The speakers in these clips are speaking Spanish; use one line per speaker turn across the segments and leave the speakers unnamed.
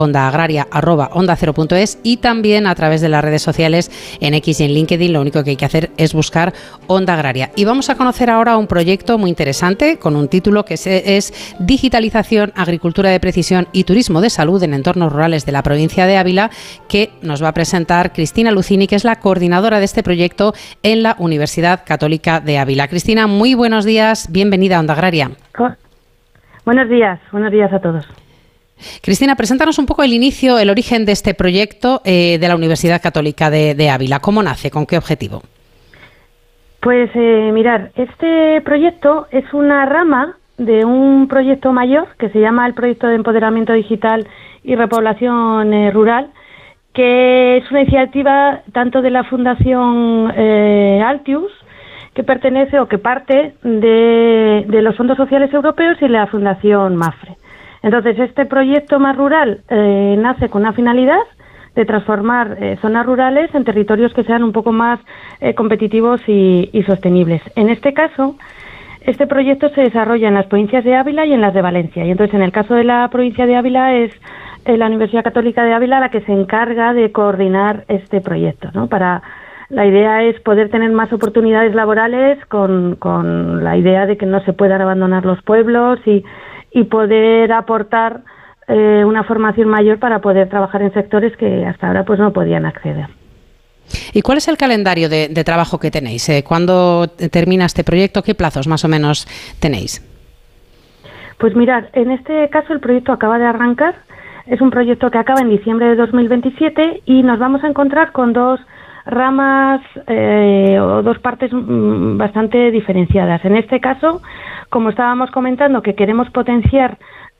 ondaagraria@ondacero.es y también a través de las redes sociales en X y en LinkedIn. Lo único que hay que hacer es buscar Onda Agraria. Y vamos a conocer ahora un proyecto muy interesante con un título que es Digitalización, Agricultura de Precisión y Turismo de Salud en entornos rurales de la provincia de Ávila, que nos va a presentar Cristina Lucini, que es la coordinadora de este proyecto en la Universidad Católica de Ávila. Cristina, muy buenos días, bienvenida a Onda Agraria.
Buenos días a todos.
Cristina, preséntanos un poco el inicio, el origen de este proyecto de la Universidad Católica de Ávila. ¿Cómo nace? ¿Con qué objetivo?
Pues mirad, este proyecto es una rama de un proyecto mayor que se llama el Proyecto de Empoderamiento Digital y Repoblación Rural, que es una iniciativa tanto de la Fundación Altius, que pertenece o que parte de los fondos sociales europeos, y la Fundación MAFRE. Entonces, este proyecto más rural nace con una finalidad de transformar zonas rurales en territorios que sean un poco más competitivos y sostenibles. En este caso, este proyecto se desarrolla en las provincias de Ávila y en las de Valencia. Y entonces, en el caso de la provincia de Ávila, es la Universidad Católica de Ávila la que se encarga de coordinar este proyecto, ¿no? La idea es poder tener más oportunidades laborales con la idea de que no se puedan abandonar los pueblos y poder aportar una formación mayor para poder trabajar en sectores que hasta ahora pues no podían acceder.
¿Y cuál es el calendario de trabajo que tenéis? ¿Cuándo termina este proyecto? ¿Qué plazos más o menos tenéis?
Pues mirad, en este caso el proyecto acaba de arrancar. Es un proyecto que acaba en diciembre de 2027 y nos vamos a encontrar con dos ramas o dos partes bastante diferenciadas. En este caso, como estábamos comentando, que queremos potenciar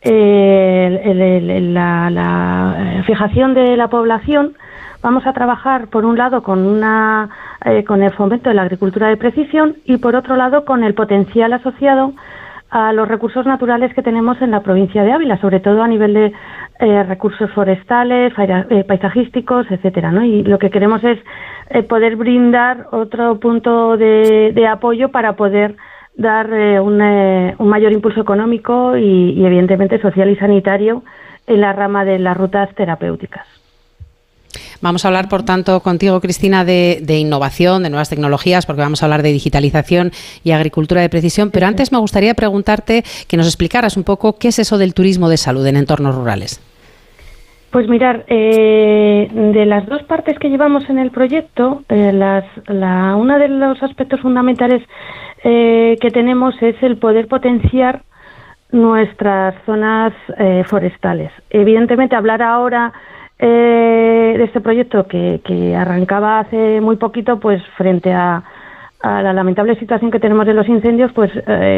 la fijación de la población, vamos a trabajar por un lado con el fomento de la agricultura de precisión y por otro lado con el potencial asociado a los recursos naturales que tenemos en la provincia de Ávila, sobre todo a nivel de recursos forestales, paisajísticos, etcétera, ¿no? Y lo que queremos es poder brindar otro punto de apoyo para poder dar un mayor impulso económico y evidentemente social y sanitario en la rama de las rutas terapéuticas.
Vamos a hablar, por tanto, contigo, Cristina, de innovación, de nuevas tecnologías, porque vamos a hablar de digitalización y agricultura de precisión, pero antes me gustaría preguntarte que nos explicaras un poco qué es eso del turismo de salud en entornos rurales.
Pues mirar, de las dos partes que llevamos en el proyecto, uno de los aspectos fundamentales que tenemos es el poder potenciar nuestras zonas forestales. Evidentemente, hablar ahora de este proyecto que arrancaba hace muy poquito, pues frente a la lamentable situación que tenemos de los incendios, pues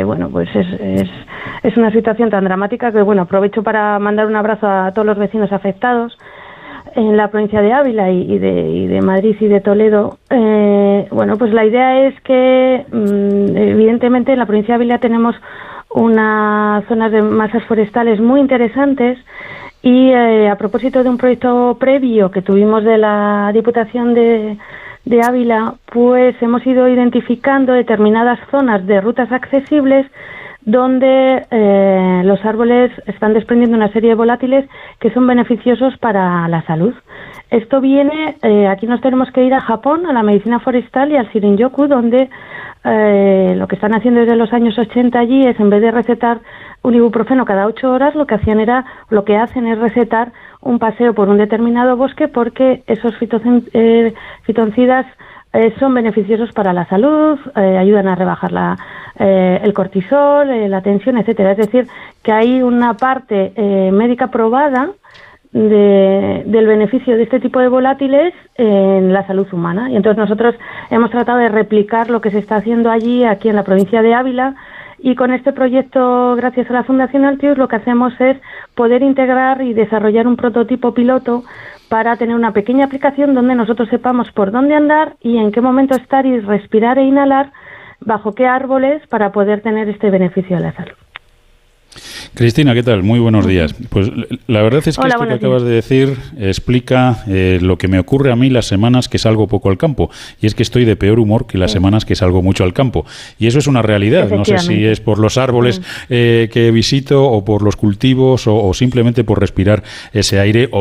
es una situación tan dramática que aprovecho para mandar un abrazo a todos los vecinos afectados en la provincia de Ávila y de Madrid y de Toledo. Pues la idea es que evidentemente en la provincia de Ávila tenemos unas zonas de masas forestales muy interesantes. Y a propósito de un proyecto previo que tuvimos de la Diputación de Ávila, pues hemos ido identificando determinadas zonas de rutas accesibles donde los árboles están desprendiendo una serie de volátiles que son beneficiosos para la salud. Esto viene, aquí nos tenemos que ir a Japón, a la medicina forestal y al Shirin-yoku, donde lo que están haciendo desde los años 80 allí es, en vez de recetar un ibuprofeno cada 8 horas, lo que hacen es recetar un paseo por un determinado bosque, porque esos fitoncidas son beneficiosos para la salud, ayudan a rebajar el cortisol, la tensión, etcétera. Es decir, que hay una parte médica probada del beneficio de este tipo de volátiles en la salud humana. Y entonces nosotros hemos tratado de replicar lo que se está haciendo allí, aquí en la provincia de Ávila, y con este proyecto, gracias a la Fundación Altius, lo que hacemos es poder integrar y desarrollar un prototipo piloto para tener una pequeña aplicación donde nosotros sepamos por dónde andar y en qué momento estar y respirar e inhalar bajo qué árboles para poder tener este beneficio a la salud.
Cristina, ¿qué tal? Muy buenos días. Pues la verdad es que esto que acabas de decir explica lo que me ocurre a mí las semanas que salgo poco al campo. Y es que estoy de peor humor que las semanas que salgo mucho al campo. Y eso es una realidad. No sé si es por los árboles que visito o por los cultivos o simplemente por respirar ese aire o